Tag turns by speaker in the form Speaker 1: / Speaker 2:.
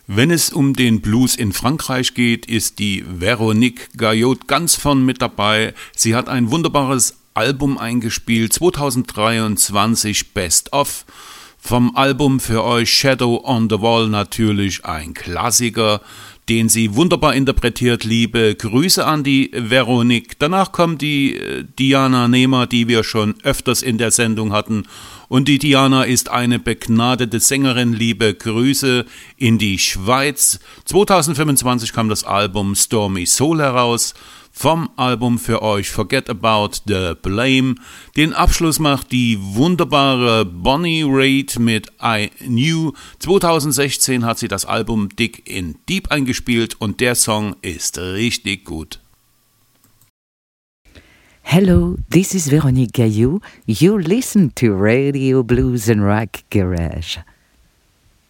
Speaker 1: Wenn es um den Blues in Frankreich geht, ist die Véronique Gaillot ganz vorn mit dabei. Sie hat ein wunderbares Album eingespielt, 2023 Best of. Vom Album für euch Shadow on the Wall natürlich ein Klassiker, den sie wunderbar interpretiert. Liebe Grüße an die Véronique. Danach kommt die Diana Nehmer, die wir schon öfters in der Sendung hatten. Und die Diana ist eine begnadete Sängerin. Liebe Grüße in die Schweiz. 2025 kam das Album Stormy Soul heraus. Vom Album für euch Forget About the Blame. Den Abschluss macht die wunderbare Bonnie Raitt mit I Knew. 2016 hat sie das Album Dick in Deep eingespielt und der Song ist richtig gut.
Speaker 2: Hello, this is Véronique Gaillot. You listen to Radio Blues and Rock Garage.